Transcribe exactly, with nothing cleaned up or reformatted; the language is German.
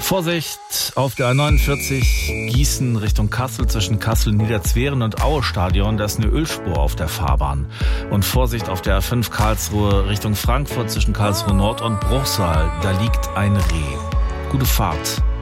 Vorsicht auf der A neunundvierzig Gießen Richtung Kassel zwischen Kassel-Niederzweren und Aue-Stadion. Da ist eine Ölspur auf der Fahrbahn. Und Vorsicht auf der A fünf Karlsruhe Richtung Frankfurt zwischen Karlsruhe Nord und Bruchsal. Da liegt ein Reh. Gute Fahrt.